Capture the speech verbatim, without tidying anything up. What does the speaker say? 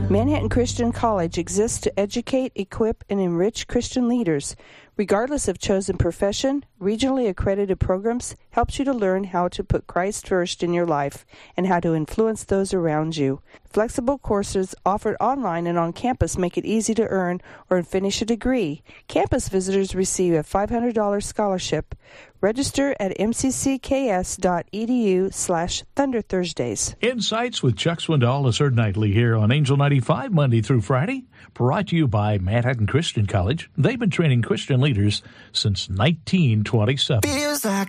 Manhattan Christian College exists to educate, equip, and enrich Christian leaders. Regardless of chosen profession, regionally accredited programs helps you to learn how to put Christ first in your life and how to influence those around you. Flexible courses offered online and on campus make it easy to earn or finish a degree. Campus visitors receive a five hundred dollars scholarship. Register at mccs.edu slash Thunder Thursdays. Insights with Chuck Swindoll is heard nightly here on Angel ninety-five, Monday through Friday. Brought to you by Manhattan Christian College. They've been training Christian leaders since nineteen twenty-seven. Feels like